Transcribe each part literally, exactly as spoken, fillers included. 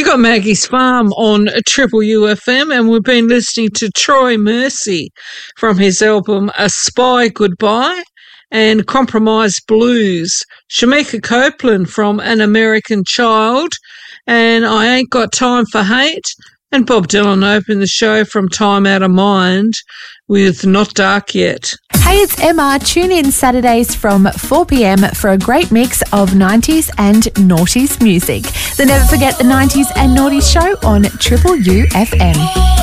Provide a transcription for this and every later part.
You got Maggie's Farm on Triple U F M, and we've been listening to Troy Mercy from his album A Spy Goodbye and Compromise Blues, Shamika Copeland from An American Child, and I Ain't Got Time for Hate, and Bob Dylan opened the show from Time Out of Mind with Not Dark Yet. Hey, it's Emma. Tune in Saturdays from four p.m. for a great mix of nineties and noughties music. The Never Forget the nineties and Noughties show on Triple U F M.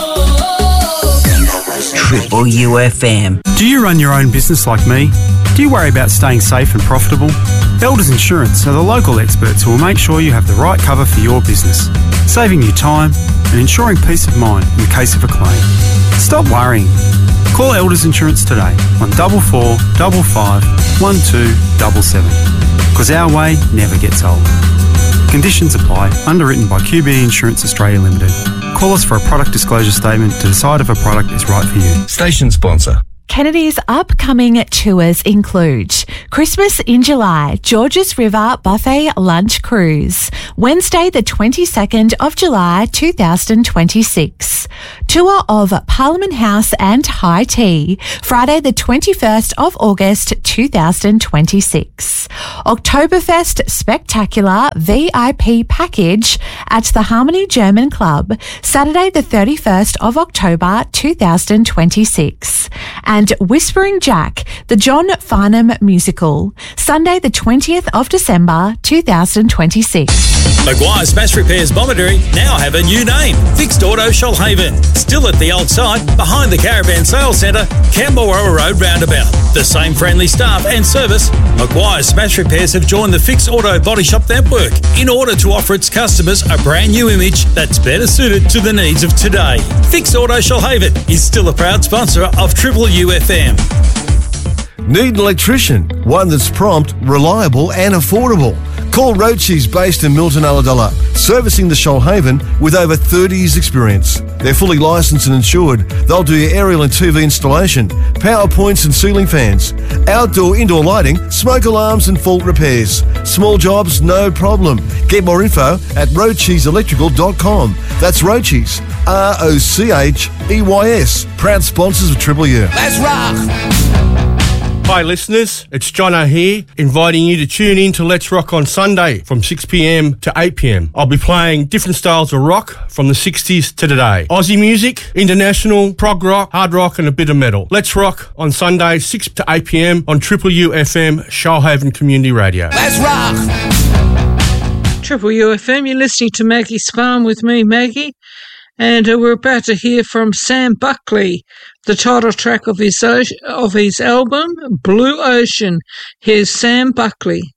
Triple U F M. Do you run your own business like me? Do you worry about staying safe and profitable? Elders Insurance are the local experts who will make sure you have the right cover for your business, saving you time and ensuring peace of mind in the case of a claim. Stop worrying. Call Elders Insurance today on double four double five one two double seven, because our way never gets old. Conditions apply. Underwritten by Q B Insurance Australia Limited. Call us for a product disclosure statement to decide if a product is right for you. Station sponsor. Kennedy's upcoming tours include Christmas in July, Georges River Buffet Lunch Cruise, Wednesday the twenty-second of July two thousand twenty-six, tour of Parliament House and High Tea, Friday the twenty-first of August two thousand twenty-six, Oktoberfest Spectacular V I P package at the Harmony German Club, Saturday the thirty-first of October two thousand twenty-six, and Whispering Jack, the John Farnham musical, Sunday the twentieth of December two thousand twenty-six. Maguire Smash Repairs Bomaderry now have a new name, Fixed Auto Shoalhaven. Still at the old site, behind the Caravan Sales Centre, Camberwell Road roundabout. The same friendly staff and service, Maguire Smash Repairs have joined the Fixed Auto Body Shop network in order to offer its customers a brand new image that's better suited to the needs of today. Fixed Auto Shoalhaven is still a proud sponsor of Triple U F M. Need an electrician? One that's prompt, reliable and affordable. Call Rochi's, based in Milton Ulladulla, servicing the Shoalhaven with over thirty years experience. They're fully licensed and insured. They'll do your aerial and T V installation, power points and ceiling fans, outdoor, indoor lighting, smoke alarms and fault repairs. Small jobs, no problem. Get more info at rochis electrical dot com. That's Rochi's, R O C H E Y S. Proud sponsors of Triple U. Let's rock! Hi listeners, it's Jono here, inviting you to tune in to Let's Rock on Sunday from six p.m. to eight p.m. I'll be playing different styles of rock from the sixties to today. Aussie music, international, prog rock, hard rock and a bit of metal. Let's Rock on Sunday, six to eight p.m. on Triple U F M, Shoalhaven Community Radio. Let's rock! Triple U F M, you're listening to Maggie's Farm with me, Maggie. And uh, we're about to hear from Sam Buckley, the title track of his, of his album, Blue Ocean. Here's Sam Buckley.